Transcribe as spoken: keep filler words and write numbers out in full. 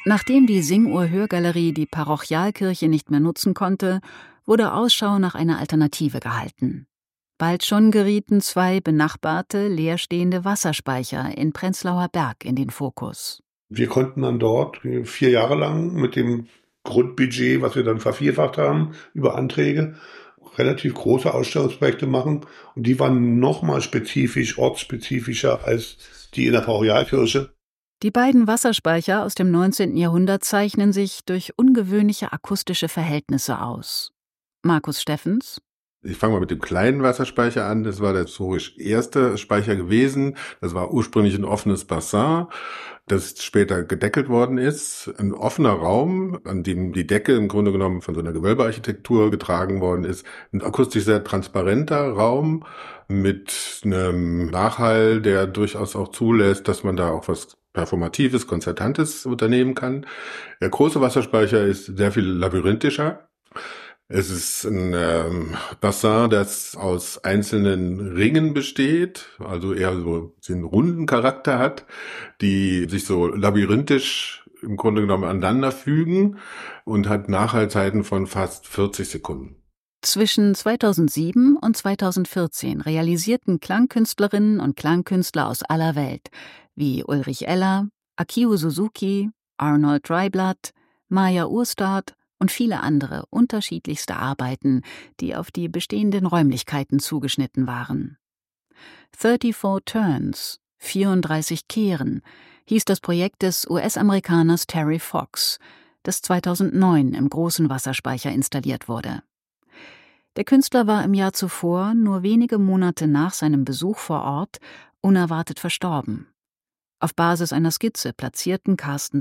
Nachdem die Singuhr-Hörgalerie die Parochialkirche nicht mehr nutzen konnte, wurde Ausschau nach einer Alternative gehalten. Bald schon gerieten zwei benachbarte, leerstehende Wasserspeicher in Prenzlauer Berg in den Fokus. Wir konnten dann dort vier Jahre lang mit dem Grundbudget, was wir dann vervierfacht haben, über Anträge, relativ große Ausstellungsprojekte machen. Und die waren nochmal spezifisch, ortsspezifischer als die in der Parochialkirche. Die beiden Wasserspeicher aus dem neunzehnten Jahrhundert zeichnen sich durch ungewöhnliche akustische Verhältnisse aus. Markus Steffens: Ich fange mal mit dem kleinen Wasserspeicher an. Das war der historisch erste Speicher gewesen. Das war ursprünglich ein offenes Bassin, das später gedeckelt worden ist. Ein offener Raum, an dem die Decke im Grunde genommen von so einer Gewölbearchitektur getragen worden ist. Ein akustisch sehr transparenter Raum mit einem Nachhall, der durchaus auch zulässt, dass man da auch was Performatives, Konzertantes unternehmen kann. Der große Wasserspeicher ist sehr viel labyrinthischer. Es ist ein ähm, Bassin, das aus einzelnen Ringen besteht, also eher so einen runden Charakter hat, die sich so labyrinthisch im Grunde genommen aneinander fügen und hat Nachhallzeiten von fast vierzig Sekunden. Zwischen zweitausendsieben und zweitausendvierzehn realisierten Klangkünstlerinnen und Klangkünstler aus aller Welt, wie Ulrich Eller, Akio Suzuki, Arnold Dreiblatt, Maya Urstadt und viele andere unterschiedlichste Arbeiten, die auf die bestehenden Räumlichkeiten zugeschnitten waren. vierunddreißig Turns, vierunddreißig Kehren, hieß das Projekt des U S-Amerikaners Terry Fox, das zweitausendneun im großen Wasserspeicher installiert wurde. Der Künstler war im Jahr zuvor, nur wenige Monate nach seinem Besuch vor Ort, unerwartet verstorben. Auf Basis einer Skizze platzierten Carsten